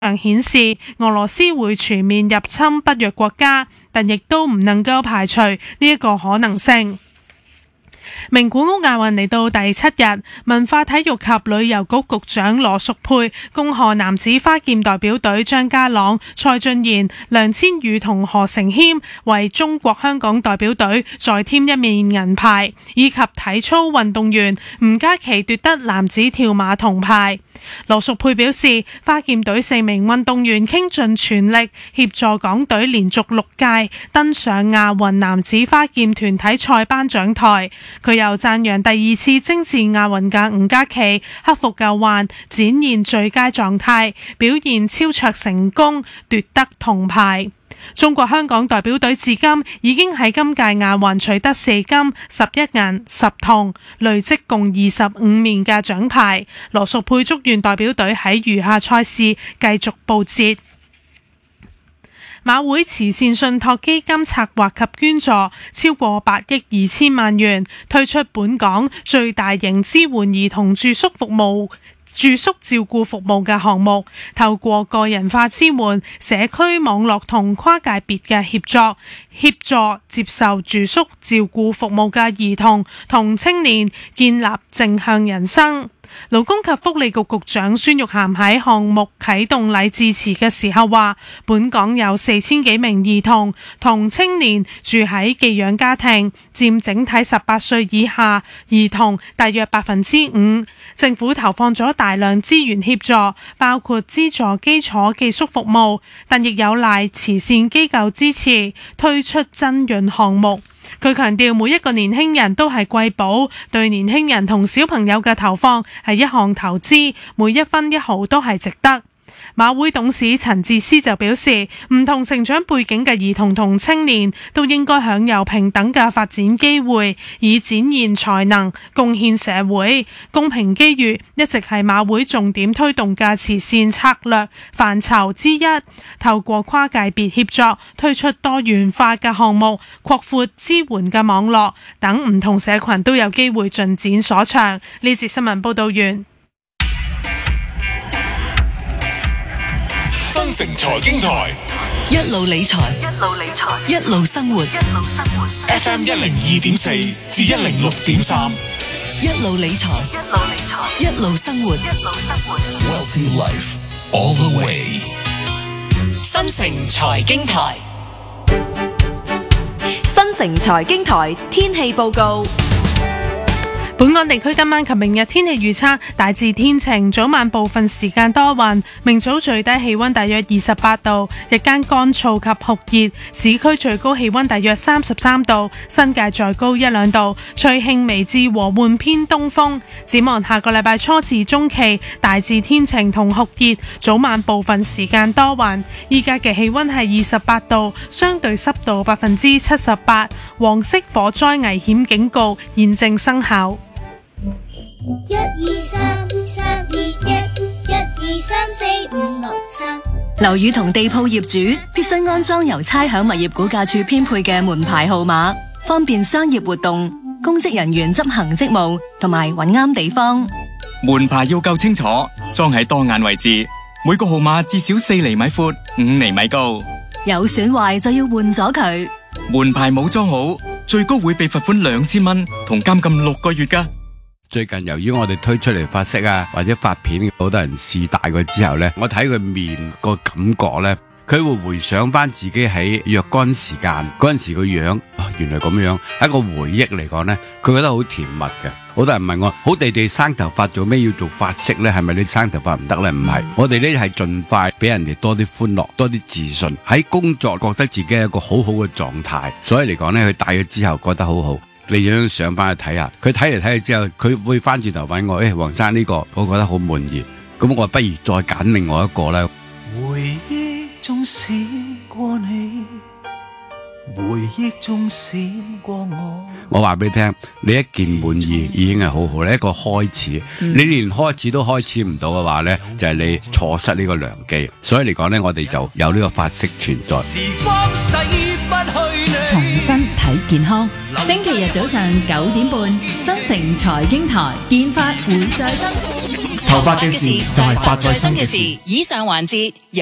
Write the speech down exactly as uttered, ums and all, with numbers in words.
顯示俄羅斯會全面入侵北約國家，但亦都唔能夠排除呢一個可能性。名古屋亞運嚟到第七日，文化體育及旅遊局局長羅淑佩恭賀男子花劍代表隊張家朗、蔡俊賢、梁千羽同何成謙為中國香港代表隊再添一面銀牌，以及體操運動員吳嘉琪奪得男子跳馬銅牌。羅淑佩表示，花劍隊四名運動員傾盡全力協助港隊連續六屆登上亞運男子花劍團體賽頒獎台。佢又讚揚第二次征戰亞運嘅吳嘉琪克服舊患，展現最佳狀態，表現超卓成功，奪得銅牌。中國香港代表隊至今已經喺今屆亞運取得四金、十一銀、十銅，累積共二十五面嘅獎牌。羅淑佩祝願代表隊喺餘下賽事繼續報捷。馬會慈善信託基金策劃及捐助超過八億二千萬元，推出本港最大型支援兒童住宿服務住宿照顧服務嘅項目，透過個人化支援、社區網絡同跨界別嘅協作，協助接受住宿照顧服務嘅兒童同青年建立正向人生。勞工及福利局局長孫玉菡喺項目啟動禮致辭嘅時候話，本港有四千幾名兒童同青年住喺寄養家庭，佔整體十八歲以下兒童大約百分之五。政府投放咗大量資源協助，包括資助基礎寄宿服務，但亦有賴慈善機構支持推出增潤項目。佢強調每一個年輕人都係貴寶，對年輕人同小朋友嘅投放係一項投資，每一分一毫都係值得。馬會董事陳智思就表示，唔同成長背景嘅兒童同青年都應該享有平等嘅發展機會，以展現才能，貢獻社會。公平機遇一直係馬會重點推動嘅慈善策略範疇之一，透過跨界別協作，推出多元化嘅項目，擴闊支援嘅網絡，等唔同社群都有機會盡展所長。呢節新聞報道完。 新城財經台， 一路理財，一路理財，一路生活，一路生活。 F M 一零二點四至一零六點三， 一路理財，一路理財，一路生活，一路生活。 Wealthy Life all the way。 新城財經台， 新城財經台天氣報告。 本港地區今晚及明日天氣預測大致天晴，早晚部分時間多雲，明早最低氣溫大約二十八度，日間乾燥及酷熱，市區最高氣溫大約三十三度，新界再高一兩度，吹輕微至和緩偏東風。展望下個禮拜初至中期大致天晴同酷熱，早晚部分時間多雲。依家嘅氣溫係二十八度，相對濕度百分之七十八，黃色火災危險警告現正生效。 一二三三二一，一二三四五六七。 樓宇同地鋪業主必須安裝由差餉物業估價署編配嘅門牌號碼，方便商業活動、公職人員執行職務同埋揾啱地方。 門牌要夠清楚，裝喺當眼位置，每個號碼至少四厘米闊、五厘米高。 有損壞就要換咗佢。 門牌冇裝好，最高會被罰款兩千蚊同監禁六個月㗎。 最近由於我哋推出嚟發色啊，或者發片，好多人試戴過之後呢，我睇佢面個感覺呢，佢會回想翻自己喺若干時間嗰陣時個樣，啊，原來咁樣，係一個回憶嚟講呢，佢覺得好甜蜜嘅。好多人問我，好地地生頭髮做咩要做發色呢？係咪你生頭髮唔得呢？唔係，我哋呢係盡快俾人哋多啲歡樂，多啲自信，喺工作覺得自己係一個好好嘅狀態，所以嚟講呢，佢戴咗之後覺得好好。你樣上翻去睇下，佢睇嚟睇去之後，佢會翻轉頭揾我，誒、欸，黃生呢、這個，我覺得好滿意。咁我不如再揀另外一個啦。 回憶中閃過你，回憶中閃過我。 我話俾你聽，你一件滿意已經係好好啦，一個開始。嗯、你連開始都開始唔到嘅話呢，就係、是、你錯失呢個良機。所以嚟講呢，我哋就有呢個髮色存在。 時光洗不去你， 重新睇健康。星期日早上九點半，新城財經台，健髮會再生。 頭髮嘅事就係發在身嘅事。以上環節